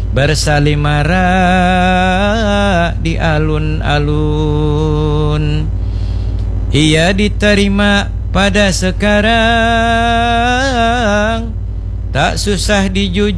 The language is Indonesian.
bersalimara di alun-alun. Ia diterima pada sekarang, tak susah dijujur